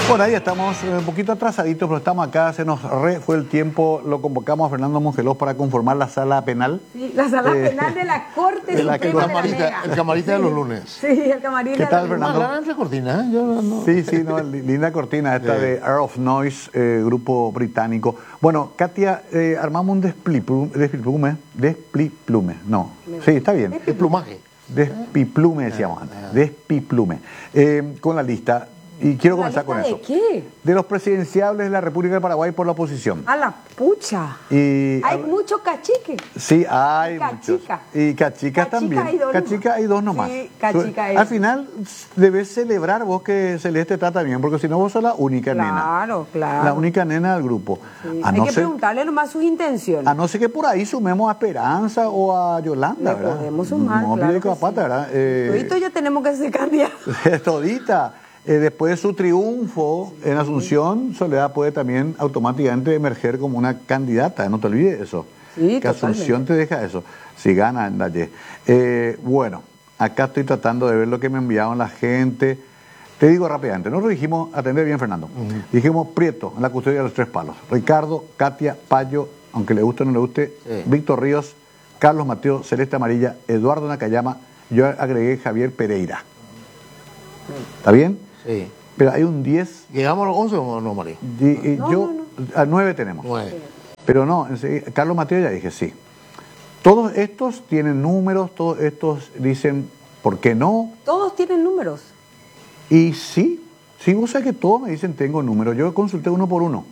Bueno, ahí estamos un poquito atrasaditos, pero estamos acá, se nos fue el tiempo, lo convocamos a Fernando Mongelós para conformar la sala penal. Sí, la sala penal de la Corte Suprema de la Mega. El camarita de los lunes. Sí, el camarita. ¿Qué tal, Fernando? Una gran cortina, ¿eh? Sí, linda cortina esta de Air of Noise, grupo británico. Bueno, Katia, armamos un despiplume, no, sí, está bien. Desplumaje. Despiplume decíamos antes, despiplume, con la lista. Y quiero comenzar con eso. ¿De qué? De los presidenciables de la República del Paraguay por la oposición. A la pucha. Y, hay mucho cachique. Sí, hay Cachica. muchos. Y cachicas también. Cachica hay dos nomás. Sí, cachica hay. Al final debes celebrar vos que Celeste trata bien, porque si no vos sos la única nena. Claro, claro. La única nena del grupo. Sí. Hay que preguntarle nomás sus intenciones. A no ser que por ahí sumemos a Esperanza o a Yolanda, Le ¿verdad? podemos sumar, claro que Pata, sí. ¿verdad? Todito ya tenemos que ser candidatos. Todita. Después de su triunfo en Asunción, Soledad puede también automáticamente emerger como una candidata, no te olvides eso. Sí, que Asunción te deja eso, si gana en Dalle. Bueno, acá estoy tratando de ver lo que me enviaron la gente. Te digo rápidamente, nosotros dijimos, atender bien Fernando, dijimos Prieto en la custodia de los 3 palos, Ricardo, Katia, Payo, aunque le guste o no le guste, Víctor Ríos, Carlos Mateo, Celeste Amarilla, Eduardo Nakayama, yo agregué Javier Pereira. ¿Está bien? Sí. Pero hay un 10. ¿Llegamos a los 11 o no, María? No. A 9 tenemos. 9. Pero no, Carlos Mateo ya dije, sí. Todos estos tienen números, todos estos dicen, ¿por qué no? Todos tienen números. Y sí, vos sabés que todos me dicen tengo números. Yo consulté uno por uno.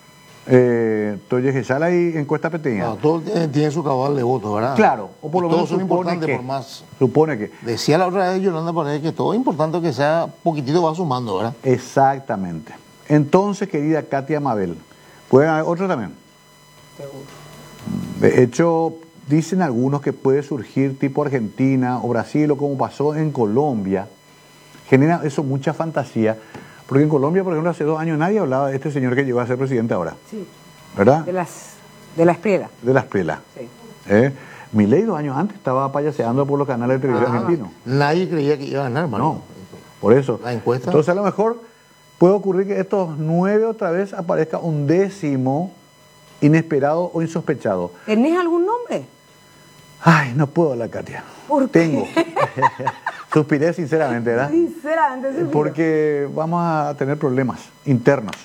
Entonces, sale ahí encuesta pequeña. Todos tienen su cabal de votos, ¿verdad? Claro, o por lo menos todos son importantes por más. Supone que. Decía la otra vez Yolanda Paredes que todo es importante que sea poquitito va sumando, ¿verdad? Exactamente. Entonces, querida Katia Mabel, ¿pueden haber otros también? Seguro. De hecho, dicen algunos que puede surgir tipo Argentina o Brasil o como pasó en Colombia. Genera eso mucha fantasía. Porque en Colombia, por ejemplo, hace 2 años nadie hablaba de este señor que llegó a ser presidente ahora. Sí. ¿Verdad? De la Espriela. De la Espriela. Sí. Milei 2 años antes estaba payaseando por los canales de televisión argentinos. Nadie creía que iba a ganar, María. No, por eso. La encuesta. Entonces a lo mejor puede ocurrir que estos 9 otra vez aparezca un 10º inesperado o insospechado. ¿Tenés algún nombre? Ay, no puedo hablar, Katia. ¿Por qué? Tengo. Suspiré sinceramente, ¿verdad? Sinceramente, suspiro. Porque vamos a tener problemas internos.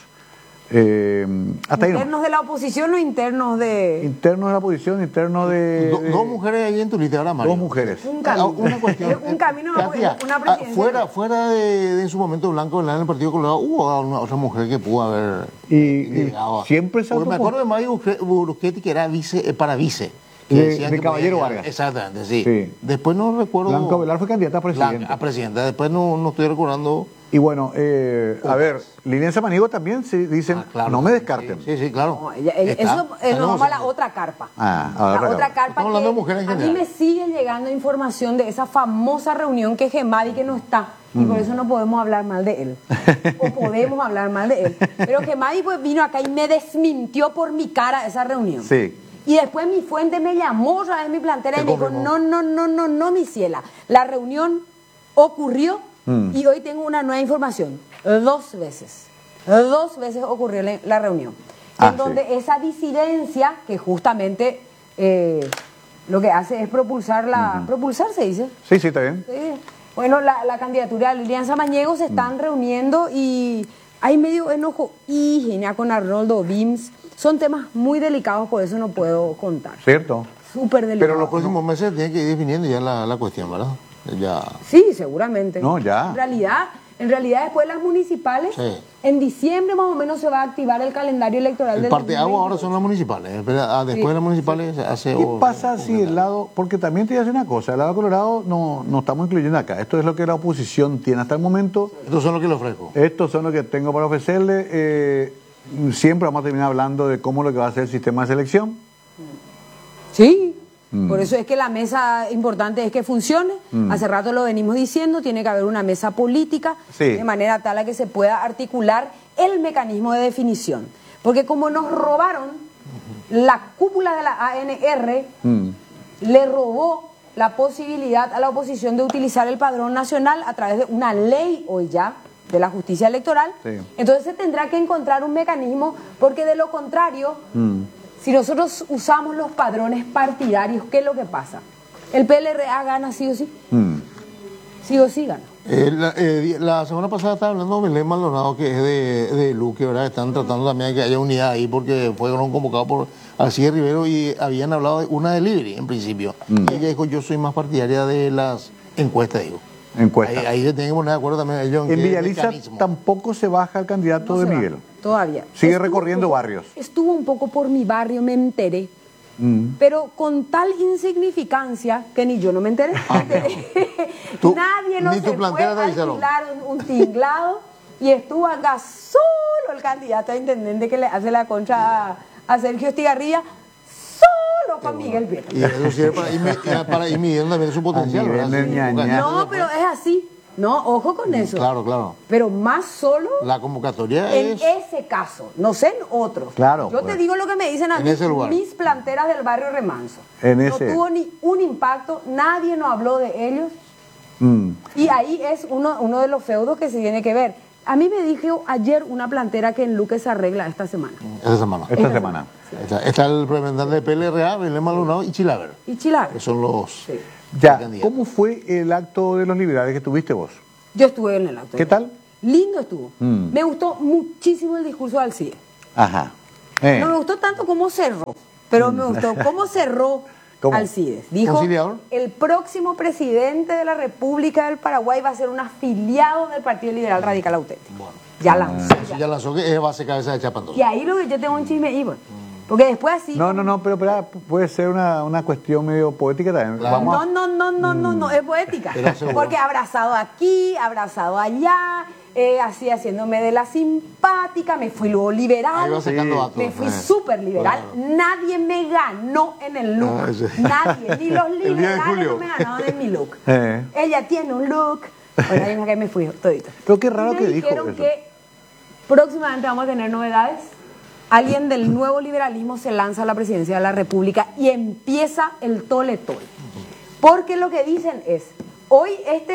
Hasta ahí ¿Internos de la oposición o internos de...? Internos de la oposición, internos de... Dos mujeres ahí en tu lista ahora, María. 2 mujeres. Un camino. Una cuestión. Un camino, Katia, una presidencia. fuera de en su momento Blanco en el Partido Colorado, hubo una otra mujer que pudo haber Y siempre se Porque me acuerdo de Mari Bruschetti, que era para vice. De Caballero Vargas. Exactamente, sí. Sí. Después no recuerdo... Blanca Velar fue candidata a presidenta. A presidenta. Después no estoy recordando... Y bueno, a ver, Lilian Samaniego también se dicen, claro, no me descarten. Sí, claro. No, eso nos vamos a la otra carpa. A La otra carpa. Estamos hablando de mujeres en a mí general. me sigue llegando información de esa famosa reunión que Gemadi que no está. Y por eso no podemos hablar mal de él. O podemos hablar mal de él. Pero Gemadi pues vino acá y me desmintió por mi cara esa reunión. Sí. Y después mi fuente me llamó otra vez mi plantera y me dijo, no, mi ciela. La reunión ocurrió y hoy tengo una nueva información. 2 veces. 2 veces ocurrió la reunión. En donde esa disidencia, que justamente lo que hace es propulsar propulsar, se dice. Sí, está bien. Sí. Bueno, la candidatura de Lilian Samaniego se están reuniendo y hay medio enojo y genia con Arnoldo Bims. Son temas muy delicados, por eso no puedo contar. ¿Cierto? Súper delicado. Pero los próximos meses tienen que ir definiendo ya la cuestión, ¿verdad? Ya. Sí, seguramente. No, ya. En realidad después de las municipales, en diciembre más o menos se va a activar el calendario electoral El del parteaguas ahora son las municipales. Después de las municipales se hace... ¿Qué pasa si el lado, porque también te voy a decir una cosa, el lado Colorado no estamos incluyendo acá, esto es lo que la oposición tiene hasta el momento. Estos son los que le ofrezco. Estos son los que tengo para ofrecerle. Siempre vamos a terminar hablando de cómo lo que va a ser el sistema de selección. Sí, por eso es que la mesa importante es que funcione. Hace rato lo venimos diciendo, tiene que haber una mesa política de manera tal a que se pueda articular el mecanismo de definición. Porque como nos robaron la cúpula de la ANR, le robó la posibilidad a la oposición de utilizar el padrón nacional a través de una ley hoy ya, de la justicia electoral. Sí. Entonces se tendrá que encontrar un mecanismo, porque de lo contrario, si nosotros usamos los padrones partidarios, ¿qué es lo que pasa? El PLRA gana sí o sí. Sí o sí gana. La semana pasada estaba hablando Belén Maldonado, que es de Luque, ¿verdad? Están tratando también de que haya unidad ahí porque fueron convocados por Alcides Rivero y habían hablado de una delivery en principio. Ella dijo, yo soy más partidaria de las encuestas, digo. Encuesta. Ahí se tienen que poner de acuerdo también ellos. En qué Villaliza mecanismo. tampoco se baja el candidato No de se va, Miguel. todavía. Sigue Estuvo recorriendo un poco- barrios. Estuvo un poco por mi barrio, me enteré. Pero con tal insignificancia que ni yo no me enteré. Tú- Nadie nos ni tu se fue plantera te a avisaron. alquilar un tinglado y estuvo acá solo el candidato a intendente que le hace la concha a Sergio Estigarribia, solo con Miguel Prieto. Y eso sirve para ir midiendo también su potencial, nivel ¿verdad? del Sí, ñaña. porque No, después- pero es así. No, ojo con eso. Claro, claro. Pero más solo La convocatoria en es... ese caso, no sé en otros. Claro, Yo pues. te digo lo que me dicen a En mí, ese lugar. mis planteras del barrio Remanso. En no ese. tuvo ni un impacto, nadie nos habló de ellos. Mm. Y ahí es uno de los feudos que se tiene que ver. A mí me dijo ayer una plantera que en Luque se arregla esta semana. Esta semana. Esta semana. Está el representante de PLRA, Belén Maldonado y Chilaver, Y Chilar. que son los... Sí. Ya, candidatos. ¿cómo fue el acto de los liberales que tuviste vos? Yo estuve en el acto. ¿Qué tal? Lindo estuvo. Mm. Me gustó muchísimo el discurso de Alcide. Ajá. No me gustó tanto cómo cerró, pero me gustó cómo cerró ¿Cómo? Alcides. Dijo, ¿Conciliador? el próximo presidente de la República del Paraguay va a ser un afiliado del Partido Liberal Radical Auténtico. Bueno. Ya lanzó. Eso ya lanzó que es base cabeza de Chapantos. Y ahí lo que yo tengo un chisme, Iván. Porque después así... No, pero espera, puede ser una cuestión medio poética también. Claro. Vamos a- No, es poética. Pero seguro. Porque abrazado aquí, abrazado allá, así haciéndome de la simpática, me fui luego liberal. Ahí va sacando datos. Me fui súper liberal. Claro. Nadie me ganó en el look. Ah, sí. Nadie. Ni los El día de liberales julio. no me ganaron en mi look. Eh. Ella tiene un look. Bueno, ahí que me fui todito. Pero qué raro Y me que dijo dijeron eso. que próximamente vamos a tener novedades. Alguien del nuevo liberalismo se lanza a la presidencia de la República y empieza el tole-tole. Porque lo que dicen es, hoy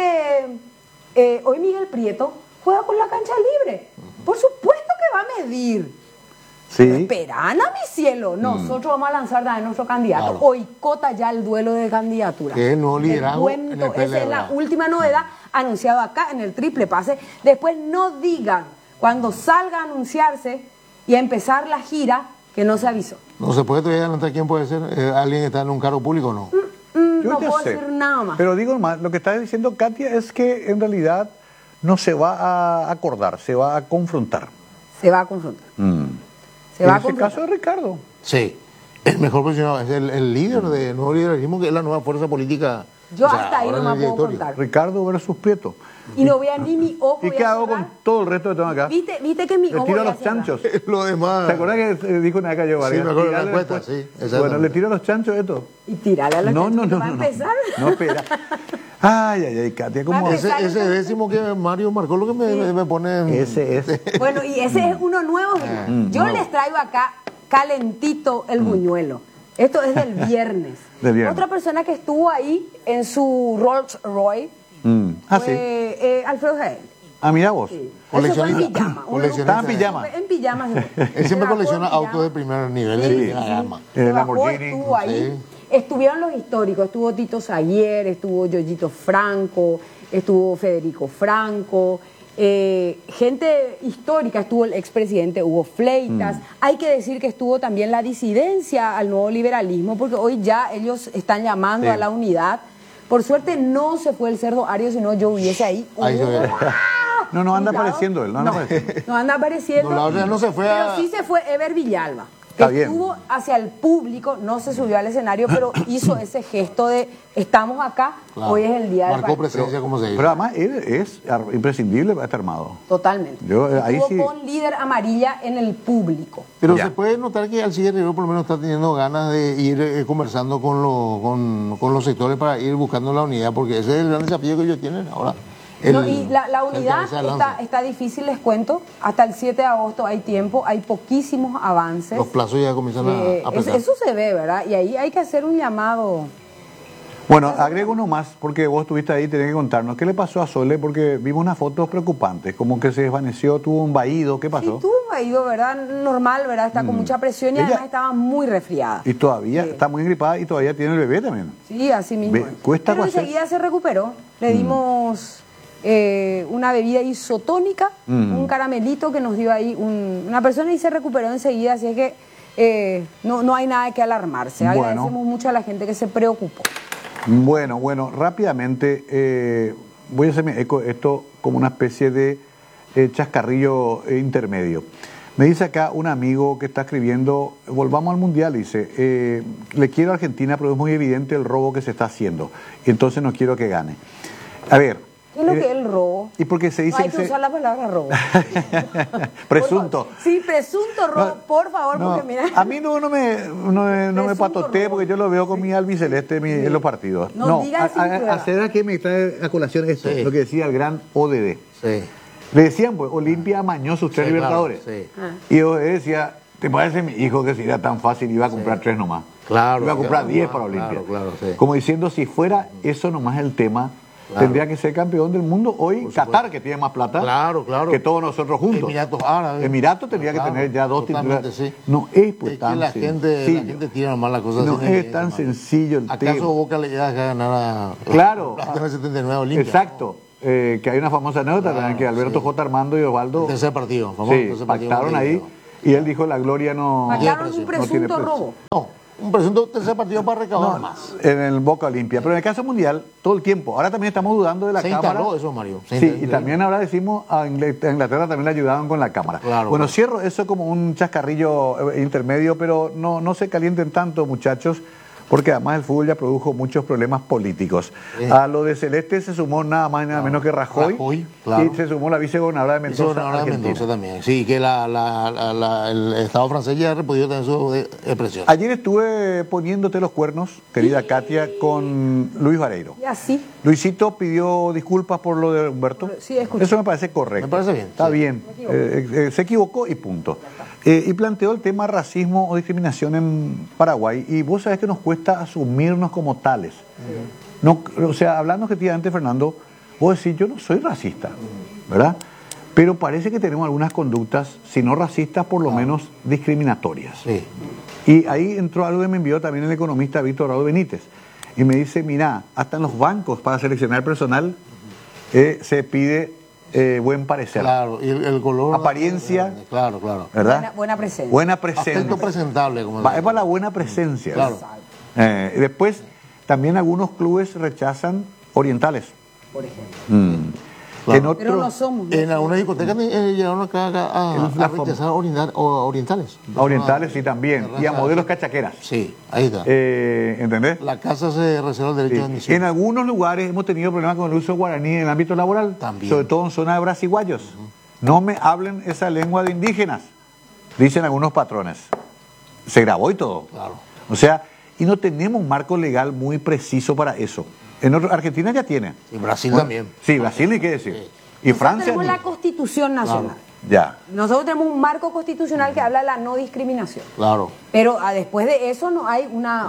Miguel Prieto juega con la cancha libre. Por supuesto que va a medir. Sí. Esperan a mi cielo. Nosotros vamos a lanzar también nuestro candidato. Claro. Boicota ya el duelo de candidatura. Que es el nuevo liderazgo en el Esa es PLRA. la última novedad anunciada acá en el triple pase. Después no digan, cuando salga a anunciarse y a empezar la gira, que no se avisó. No se puede todavía adelantar quién puede ser. ¿Alguien que está en un cargo público o no? Yo No ya puedo sé. decir nada más. Pero digo más, lo que está diciendo Katia es que en realidad no se va a acordar, se va a confrontar. Se va a confrontar. Se En va a ese confrontar. caso es Ricardo. Sí. El mejor posicionado es el líder del nuevo liberalismo, que es la nueva fuerza política. Yo O sea, hasta ahí ahora no en me el puedo directorio. contar. Ricardo versus Prieto. Y no voy a ni mi ojo. ¿Y voy qué a hago cerrar. con todo el resto que tengo acá? ¿Viste que mi Le ojo tiro a voy los cerrar? chanchos. Lo demás. ¿Te acuerdas que dijo una vez yo, Vargas? me acuerdo de la Tirale encuesta, después. sí, exactamente. Bueno, le tiro a los chanchos esto. Y tirarle a la No, gente no, que no, va a no. empezar. No, espera. Ay, Katia, ¿cómo? Va a empezar. Ese décimo que Mario marcó lo que me pone... en- Ese es. Bueno, y ese es uno nuevo. Yo les traigo acá calentito el buñuelo. Esto es del viernes. Del viernes. Otra persona que estuvo ahí en su Rolls Royce Ah, sí. fue Alfredo Jael. Ah, mira vos. Sí. Ese fue en Coleccionista. pijama. Coleccionista. Estaba en pijama. Fue en pijama. se fue. Él siempre Se bajó colecciona en pijama. autos de primer nivel de Sí, primera sí. gama. Se El bajó, Lamborghini, estuvo ahí. sí. Estuvieron los históricos, estuvo Tito Saguier, estuvo Yoyito Franco, estuvo Federico Franco, gente histórica, estuvo el expresidente Hugo Fleitas. Hay que decir que estuvo también la disidencia al nuevo liberalismo, porque hoy ya ellos están llamando Sí. a la unidad. Por suerte no se fue el cerdo Ario, sino yo hubiese ahí. Ahí se ve. No anda Cuidado. apareciendo él, no anda apareciendo. No anda apareciendo. No, la otra no se fue Pero a- sí se fue Ever Villalba, que Está bien. estuvo hacia el público, no se subió al escenario, pero hizo ese gesto de estamos acá, Claro. hoy es el día del Marcó partido. presencia, como se dice. Pero además él es imprescindible para estar armado. Totalmente. Yo, ahí Estuvo sí. con líder amarilla en el público. Pero Ya. se puede notar que Alcides Rivero por lo menos está teniendo ganas de ir conversando con los sectores para ir buscando la unidad, porque ese es el gran desafío que ellos tienen ahora. No, y la el unidad cabeza de lanza. está difícil, les cuento. Hasta el 7 de agosto hay tiempo, hay poquísimos avances. Los plazos ya comienzan a pesar. Eso se ve, ¿verdad? Y ahí hay que hacer un llamado. Bueno, agrego uno más, porque vos estuviste ahí, tenés que contarnos. ¿Qué le pasó a Sole? Porque vimos unas fotos preocupantes, como que se desvaneció, tuvo un vaído, ¿qué pasó? Sí, tuvo un vaído, ¿verdad? Normal, ¿verdad? Está con mucha presión y Ella- además estaba muy resfriada. Y todavía Sí. está muy engripada y todavía tiene el bebé también. Sí, así mismo. Cuesta Pero hacer- enseguida se recuperó. Le dimos una bebida isotónica, un caramelito que nos dio ahí una persona y se recuperó enseguida. Así es que no hay nada que alarmarse. Bueno. Agradecemos mucho a la gente que se preocupó. Bueno, rápidamente voy a hacerme eco esto como una especie de chascarrillo intermedio. Me dice acá un amigo que está escribiendo, volvamos al Mundial, dice, le quiero a Argentina, pero es muy evidente el robo que se está haciendo, y entonces no quiero que gane. A ver. ¿Qué es lo que es el robo? Y porque se dice No hay que usar la palabra robo. presunto. Sí, presunto robo, No, por favor, no, porque mira. a mí no me Presunto patotee robo. porque yo lo veo con mi albiceleste en los partidos. No digas sin prueba. hacer aquí me trae a colación esto, Sí. lo que decía el gran ODD. Sí. Le decían, pues, Olimpia amañó sus tres Sí, Libertadores. claro, sí. Ah. Y ODD decía, ¿te parece mi hijo que sería tan fácil iba a comprar tres nomás? Claro, Iba a comprar claro, 10 para claro, Olimpia. claro, sí. Como diciendo, si fuera eso nomás el tema, Claro. tendría que ser campeón del mundo hoy Por supuesto. Qatar, que tiene más plata Claro. que todos nosotros juntos. Emiratos Árabes. Emiratos tendría Claro, que tener ya dos totalmente, titulares. sí. No es pues Es que tan la sencillo. gente tira nomás las cosas. No sin es evidencia, tan Mario. sencillo el tema. ¿Acaso Boca le llega a ganar a Claro. la 79 Olimpia? Exacto. Que hay una famosa anécdota Claro, también que Alberto sí. J. Armando y Osvaldo El tercer partido, famoso sí, tercer partido pactaron con ahí ellos. y él dijo la gloria no... Pactaron un no tiene presunto precio. robo. No, un presunto tercer partido para recaudar más. En el Boca Olimpia. Pero en el caso mundial, todo el tiempo. Ahora también estamos dudando de la Se cámara. instaló eso, Mario. Se Sí, instaló. y también ahora decimos a Inglaterra también le ayudaban con la cámara. Claro, bueno, claro. cierro eso como un chascarrillo intermedio, pero no se calienten tanto, muchachos, porque además el fútbol ya produjo muchos problemas políticos. Sí. A lo de Celeste se sumó nada más y nada menos que Rajoy, claro. y se sumó la vicegobernadora de Eso Mendoza, ahora de Argentina. Mendoza también. Sí, que el Estado francés ya ha repodido tener su expresión. Ayer estuve poniéndote los cuernos, querida Katia, con Luis Vareiro. Y así. Luisito pidió disculpas por lo de Humberto. Sí, escuché. Eso me parece correcto. Me parece bien, Está sí. bien. Se equivocó y punto. Y planteó el tema racismo o discriminación en Paraguay. Y vos sabés que nos cuesta asumirnos como tales. No, o sea, hablando objetivamente, Fernando, vos decís, yo no soy racista, ¿verdad? Pero parece que tenemos algunas conductas, si no racistas, por lo menos discriminatorias. Sí. Y ahí entró algo que me envió también el economista Víctor Raúl Benítez. Y me dice, mira, hasta en los bancos para seleccionar personal se pide buen parecer. Claro, y el color. Apariencia. Claro. ¿Verdad? Buena presencia. Buena Aspecto presencia. presentable, como Es para la buena presencia. Claro. Y después, también algunos clubes rechazan orientales. Por ejemplo. Claro. En otro, Pero no somos. En alguna discoteca llegaron acá a rechazar orientales. a orientales sí también. Y a Raza- modelos cachaqueras. Sí, ahí está. ¿Entendés? La casa se reserva el derecho de Sí. admisión. En algunos lugares hemos tenido problemas con el uso guaraní en el ámbito laboral, También. sobre todo en zona de brasiguayos. No me hablen esa lengua de indígenas, dicen algunos patrones. Se grabó y todo. Claro. O sea, y no tenemos un marco legal muy preciso para eso. Argentina ya tiene. Y Brasil Bueno, también. Sí, Brasil ni qué decir. Sí. Y Nosotros Francia. tenemos la Constitución Nacional. Ya. Nosotros tenemos un marco constitucional que habla de la no discriminación. Claro. Pero después de eso no hay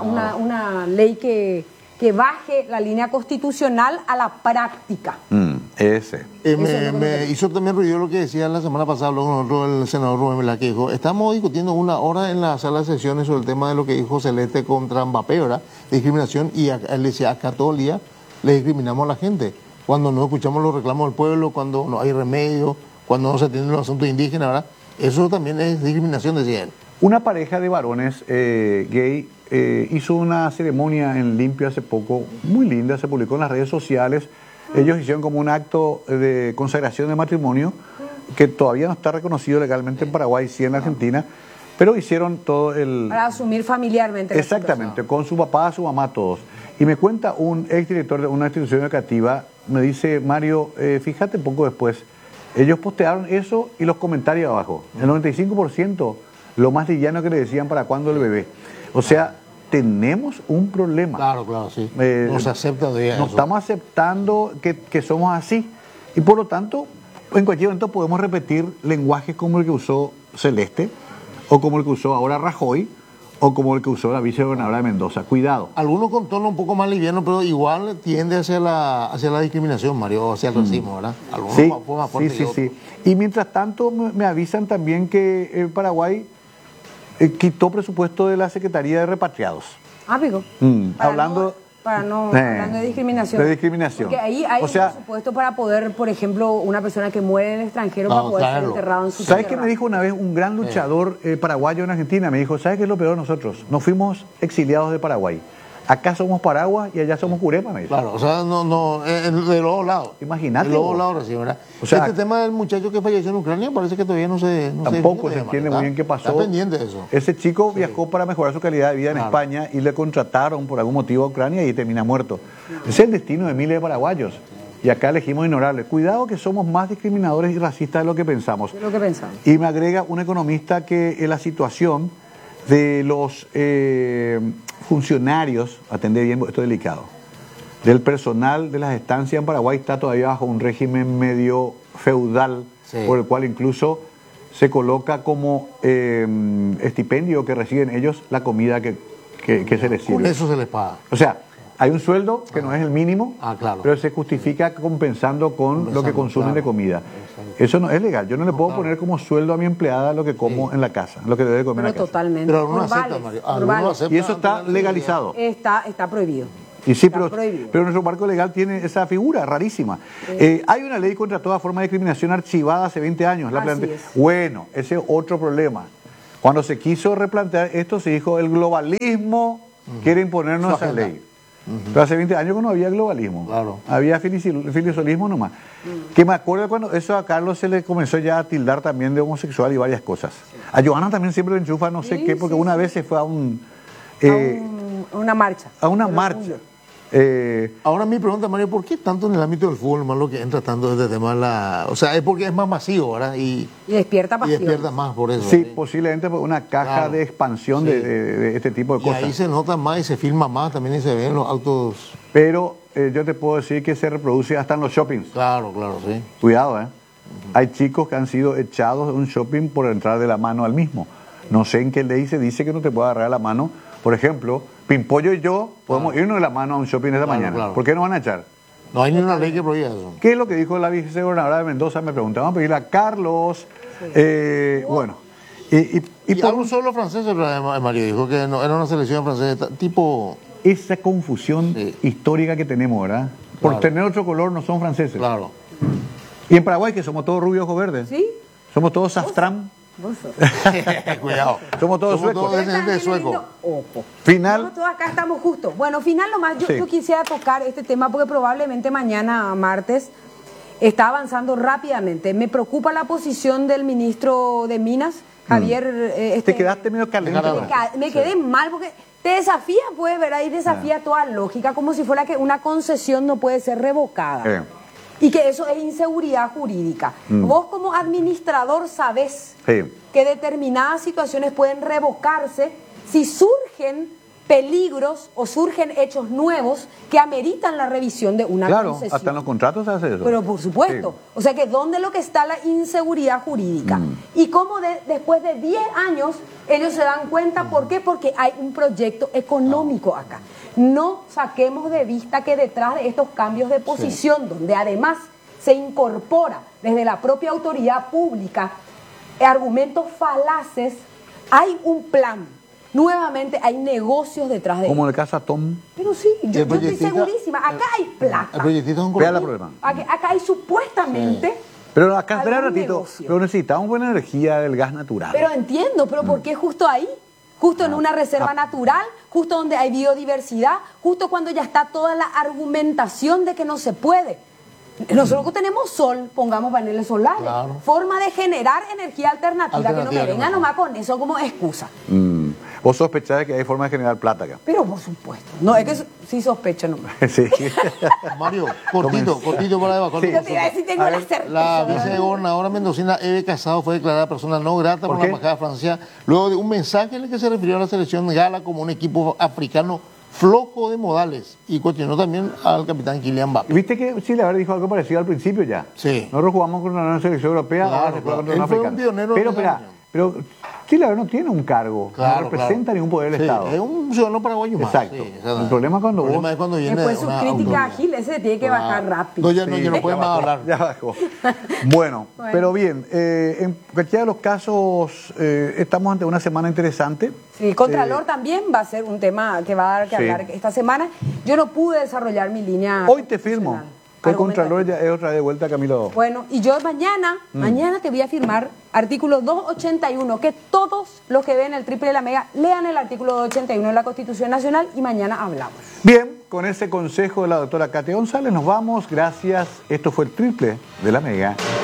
una ley que baje la línea constitucional a la práctica. Ese. Me hizo también ruido lo que decía la semana pasada, habló con nosotros el senador Rubén Velázquez, que dijo, estamos discutiendo una hora en la sala de sesiones sobre el tema de lo que dijo Celeste contra Mbappé, ¿verdad? Discriminación, y él decía, acá todo el día le discriminamos a la gente. Cuando no escuchamos los reclamos del pueblo, cuando no hay remedio, cuando no se atienden los asuntos indígenas, ¿verdad? Eso también es discriminación, decía él. Una pareja de varones gay hizo una ceremonia en Limpio hace poco, muy linda, se publicó en las redes sociales. Ellos hicieron como un acto de consagración de matrimonio que todavía no está reconocido legalmente en Paraguay, sí en la Argentina, pero hicieron todo el... Para asumir familiarmente. la Exactamente, con su papá, su mamá, todos. Y me cuenta un exdirector de una institución educativa, me dice, Mario, fíjate poco después, ellos postearon eso y los comentarios abajo. El 95%, lo más liviano que le decían para cuándo el bebé. O sea, tenemos un problema. Claro, sí. No se acepta de eso. No estamos aceptando que somos así. Y por lo tanto, en cualquier momento podemos repetir lenguajes como el que usó Celeste, o como el que usó ahora Rajoy, o como el que usó la vicegobernadora de Mendoza. Cuidado. Algunos con tono un poco más liviano, pero igual tiende hacia la discriminación, Mario, hacia el racismo, ¿verdad? Algunos Sí, más fuertes sí, que sí, otros. sí. Y mientras tanto me avisan también que Paraguay quitó presupuesto de la Secretaría de Repatriados. Pico. Hablando Hablando de discriminación. De discriminación. Porque ahí hay O sea, un presupuesto para poder, por ejemplo, una persona que muere en el extranjero para poder ser enterrado en su tierra. ¿Sabes qué me dijo una vez un gran luchador paraguayo en Argentina? Me dijo, ¿sabes qué es lo peor de nosotros? Nos fuimos exiliados de Paraguay. Acá somos Paraguay y allá somos Curepa, me dijo. Claro, o sea, de los dos lados. Imagínate. De los dos vos. lados recién, ¿verdad? O sea, este tema del muchacho que falleció en Ucrania parece que todavía no se tampoco se entiende muy bien qué pasó. Está pendiente de eso. Ese chico viajó para mejorar su calidad de vida en España y le contrataron por algún motivo a Ucrania y termina muerto. Ese es el destino de miles de paraguayos. Y acá elegimos ignorarle. Cuidado que somos más discriminadores y racistas de lo que pensamos. De lo que pensamos. Y me agrega un economista que la situación de los funcionarios, atender bien, esto es delicado, del personal de las estancias en Paraguay está todavía bajo un régimen medio feudal, por el cual incluso se coloca como estipendio que reciben ellos la comida que se les sirve. Con eso se les paga. O sea, hay un sueldo que no es el mínimo, claro. pero se justifica compensando con lo que consumen de comida. Eso no es legal. Yo no le puedo poner como sueldo a mi empleada lo que como en la casa, lo que debe comer en la casa. Totalmente. Pero algunos aceptan, Mario. Algunos aceptan. Y eso está legalizado. Está prohibido. Y sí, Está prohibido. pero nuestro marco legal tiene esa figura rarísima. Hay una ley contra toda forma de discriminación archivada hace 20 años. Bueno, ese es otro problema. Cuando se quiso replantear esto, se dijo el globalismo quiere imponernos esa ley. Pero hace 20 años que no había globalismo. Claro. Había filisolismo nomás. Que me acuerdo cuando eso a Carlos se le comenzó ya a tildar también de homosexual y varias cosas. A Johanna también siempre le enchufa no sé qué, porque una vez se fue a una marcha. A una marcha. Ahora mi pregunta, Mario, ¿por qué tanto en el ámbito del fútbol más lo que entra tanto este tema? O sea, es porque es más masivo, ¿verdad? Y despierta pasión. Y despierta más por eso. Sí, posiblemente por una caja de expansión de este tipo de cosas. Y ahí se nota más y se filma más también y se ven los autos. Pero yo te puedo decir que se reproduce hasta en los shoppings. Claro, sí. Cuidado, ¿eh? Hay chicos que han sido echados de un shopping por entrar de la mano al mismo. No sé en qué ley se dice que no te puede agarrar la mano. Por ejemplo, Pimpollo y yo podemos irnos de la mano a un shopping esta mañana. Claro. ¿Por qué nos van a echar? No hay ni una ley que prohíba eso. ¿Qué es lo que dijo la vicegobernadora de Mendoza? Me preguntaban, pedirle a Carlos. Bueno. Y por un solo francés, Mario dijo que no, era una selección francesa tipo... Esa confusión histórica que tenemos, ¿verdad? Por tener otro color no son franceses. Claro. Y en Paraguay, que somos todos rubios o verdes. ¿Sí? Somos todos sastrán. Cuidado. Somos todos suecos. De sueco. Final. Nosotros acá estamos justos. Bueno, final nomás, yo quisiera tocar este tema porque probablemente mañana, martes, está avanzando rápidamente. Me preocupa la posición del ministro de Minas, Javier... Te quedaste medio caliente. Me quedé mal porque te desafía, pues, ¿verdad? Y desafía toda lógica, como si fuera que una concesión no puede ser revocada. Y que eso es inseguridad jurídica. Vos como administrador sabés que determinadas situaciones pueden revocarse si surgen peligros o surgen hechos nuevos que ameritan la revisión de una concesión. Claro, hasta en los contratos se hace eso. Pero por supuesto. O sea que ¿dónde lo que está la inseguridad jurídica? Y cómo después de 10 años ellos se dan cuenta, ¿por qué? Porque hay un proyecto económico acá. No saquemos de vista que detrás de estos cambios de posición, donde además se incorpora desde la propia autoridad pública argumentos falaces, hay un plan. Nuevamente hay negocios detrás de como él. en el caso Tom. Pero sí, yo estoy segurísima. Acá hay plata. El proyectito es un Vea la problema. Acá hay supuestamente... Pero acá, espera un ratito, negocio. pero necesitamos buena energía del gas natural. Pero entiendo, pero ¿por qué justo ahí? Justo en una reserva natural, justo donde hay biodiversidad, justo cuando ya está toda la argumentación de que no se puede. Nosotros tenemos sol, pongamos paneles solares. Claro. Forma de generar energía alternativa que no me venga nomás con eso como excusa. Vos sospechás de que hay forma de generar plata acá. Pero por supuesto. No, es que sí sospecho nomás. Sí. Mario, cortito para evacuar. Yo te iba a decir, tengo la certeza. La vicegobernadora mendocina Eve Casado fue declarada persona no grata por la embajada francesa luego de un mensaje en el que se refirió a la selección gala como un equipo africano flojo de modales y cuestionó también al capitán Kylian Mbappé. ¿Viste que Chile ahora dijo algo parecido al principio ya? Sí. Nosotros jugamos con una selección europea, Claro, ahora se juega claro. contra una Él fue un africana. pionero Pero en espera, ese pero Chile ahora no tiene un cargo, Claro, no representa ningún poder del Sí, Estado. es un ciudadano paraguayo más. Exacto. Sí, El problema es cuando el problema vos- es cuando viene Después su una crítica autoridad. ágil, ese tiene que bajar rápido. No, ya no, ya no puede más hablar. Ya bajó. Bueno, Bueno. pero bien, en cualquiera de los casos estamos ante una semana interesante. Sí, Contralor también va a ser un tema que va a dar que Sí. hablar esta semana. Yo no pude desarrollar mi línea. Hoy te firmo constitucional. que el Contralor ya es otra vez de vuelta, Camilo. Bueno, y yo mañana te voy a firmar artículo 281, que todos los que ven el Triple de la Mega lean el artículo 281 de la Constitución Nacional y mañana hablamos. Bien, con ese consejo de la doctora Katia González nos vamos. Gracias. Esto fue el Triple de la Mega.